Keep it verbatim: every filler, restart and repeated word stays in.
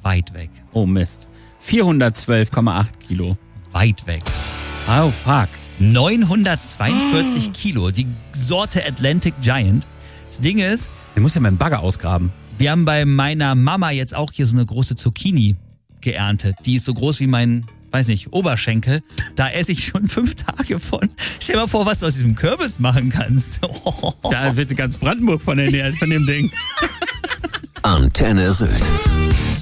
Weit weg. Oh Mist. vierhundertzwölf Komma acht Kilo. Weit weg. Oh fuck. neunhundertzweiundvierzig oh. Kilo. Die Sorte Atlantic Giant. Das Ding ist... Der muss ja mit dem Bagger ausgraben. Wir haben bei meiner Mama jetzt auch hier so eine große Zucchini geerntet. Die ist so groß wie mein, weiß nicht, Oberschenkel. Da esse ich schon fünf Tage von. Stell dir mal vor, was du aus diesem Kürbis machen kannst. Da wird ganz Brandenburg von ernährt, von dem Ding. Antenne Sylt.